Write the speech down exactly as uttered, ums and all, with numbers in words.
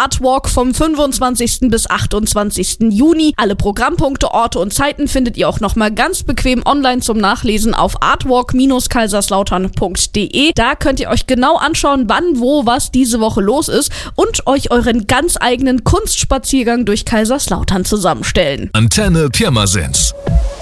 Artwalk vom fünfundzwanzigsten bis achtundzwanzigsten Juni. Alle Programmpunkte, Orte und Zeiten findet ihr auch nochmal ganz bequem online zum Nachlesen auf artwalk Bindestrich kaiserslautern Punkt de. Da könnt ihr euch genau anschauen, wann, wo, was diese Woche los ist und euch euren ganz eigenen Kunstspaziergang durch Kaiserslautern zusammenstellen. Antenne Pirmasens.